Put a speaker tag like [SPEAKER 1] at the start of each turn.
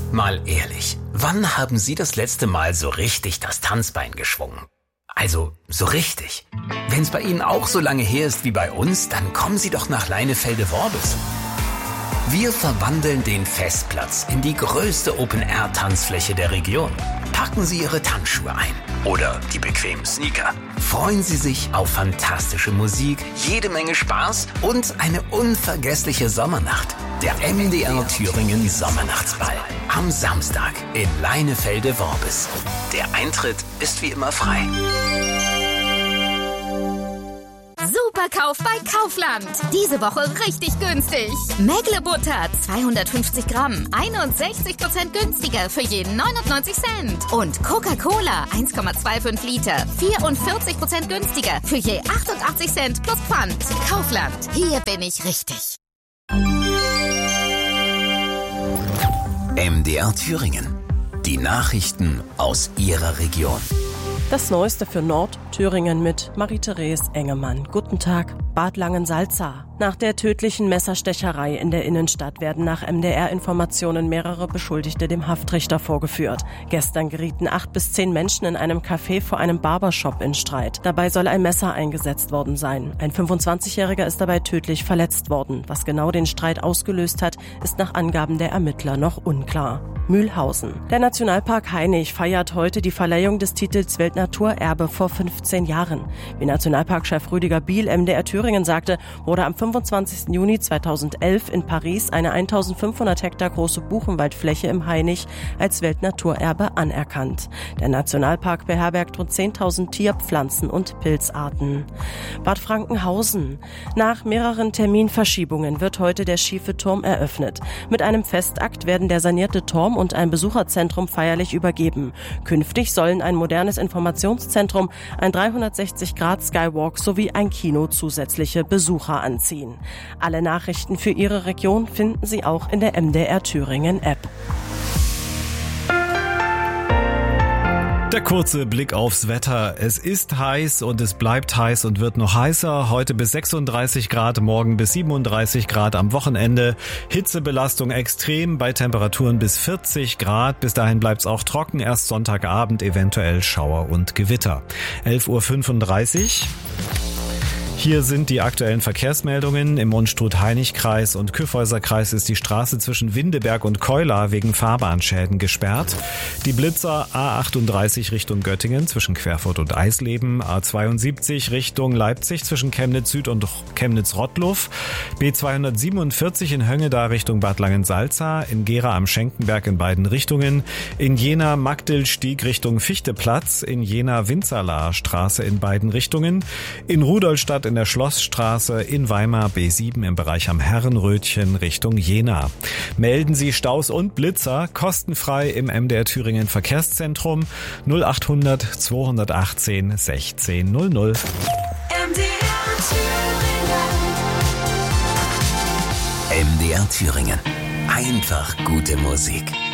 [SPEAKER 1] Mal ehrlich, wann haben Sie das letzte Mal so richtig das Tanzbein geschwungen? Also, so richtig. Wenn's bei Ihnen auch so lange her ist wie bei uns, dann kommen Sie doch nach Leinefelde-Worbis. Wir verwandeln den Festplatz in die größte Open-Air-Tanzfläche der Region. Packen Sie Ihre Tanzschuhe ein oder die bequemen Sneaker. Freuen Sie sich auf fantastische Musik, jede Menge Spaß und eine unvergessliche Sommernacht. Der MDR Thüringen Sommernachtsball am Samstag in Leinefelde-Worbis. Der Eintritt ist wie immer frei.
[SPEAKER 2] Superkauf bei Kaufland. Diese Woche richtig günstig. Mäglebutter 250 Gramm, 61% günstiger für jeden 99 Cent. Und Coca-Cola 1,25 Liter, 44% günstiger für je 88 Cent plus Pfand. Kaufland, hier bin ich richtig.
[SPEAKER 1] MDR Thüringen. Die Nachrichten aus Ihrer Region.
[SPEAKER 3] Das Neueste für Nordthüringen mit Marie-Therese Engemann. Guten Tag. Bad Langensalza. Nach der tödlichen Messerstecherei in der Innenstadt werden nach MDR-Informationen mehrere Beschuldigte dem Haftrichter vorgeführt. Gestern gerieten 8 bis 10 Menschen in einem Café vor einem Barbershop in Streit. Dabei soll ein Messer eingesetzt worden sein. Ein 25-Jähriger ist dabei tödlich verletzt worden. Was genau den Streit ausgelöst hat, ist nach Angaben der Ermittler noch unklar. Mühlhausen. Der Nationalpark Hainich feiert heute die Verleihung des Titels Weltnaturerbe vor 15 Jahren. Wie Nationalparkchef Rüdiger Biel MDR Thüringen sagte, wurde am 25. Juni 2011 in Paris eine 1500 Hektar große Buchenwaldfläche im Hainich als Weltnaturerbe anerkannt. Der Nationalpark beherbergt rund 10.000 Tier-, Pflanzen- und Pilzarten. Bad Frankenhausen. Nach mehreren Terminverschiebungen wird heute der Schiefe Turm eröffnet. Mit einem Festakt werden der sanierte Turm und ein Besucherzentrum feierlich übergeben. Künftig sollen ein modernes Informationszentrum, ein 360-Grad-Skywalk sowie ein Kino zusätzliche Besucher anziehen. Alle Nachrichten für Ihre Region finden Sie auch in der MDR Thüringen App.
[SPEAKER 4] Der kurze Blick aufs Wetter. Es ist heiß und es bleibt heiß und wird noch heißer. Heute bis 36 Grad, morgen bis 37 Grad am Wochenende. Hitzebelastung extrem bei Temperaturen bis 40 Grad. Bis dahin bleibt's auch trocken. Erst Sonntagabend eventuell Schauer und Gewitter. 11:35 Uhr. Hier sind die aktuellen Verkehrsmeldungen. Im Unstrut-Hainich-Kreis und Kyffhäuser-Kreis ist die Straße zwischen Windeberg und Keula wegen Fahrbahnschäden gesperrt. Die Blitzer A38 Richtung Göttingen zwischen Querfurt und Eisleben, A72 Richtung Leipzig zwischen Chemnitz Süd und Chemnitz Rottluff, B247 in Höngeda Richtung Bad Langensalza, in Gera am Schenkenberg in beiden Richtungen, in Jena Magdalstieg Richtung Fichteplatz, in Jena Winzerlaer Straße in beiden Richtungen, in Rudolstadt in der Schlossstraße, in Weimar B7 im Bereich am Herrenrötchen Richtung Jena. Melden Sie Staus und Blitzer kostenfrei im MDR Thüringen Verkehrszentrum 0800 218 1600.
[SPEAKER 1] MDR Thüringen. Einfach gute Musik.